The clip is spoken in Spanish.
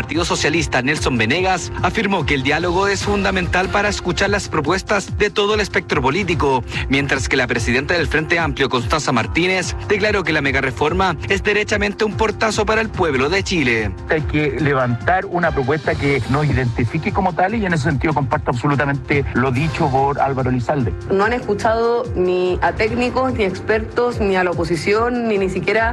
Partido Socialista, Nelson Venegas, afirmó que el diálogo es fundamental para escuchar las propuestas de todo el espectro político, mientras que la presidenta del Frente Amplio, Constanza Martínez, declaró que la megareforma es derechamente un portazo para el pueblo de Chile. Hay que levantar una propuesta que nos identifique como tal, y en ese sentido comparto absolutamente lo dicho por Álvaro Elizalde. No han escuchado ni a técnicos, ni a expertos, ni a la oposición, ni siquiera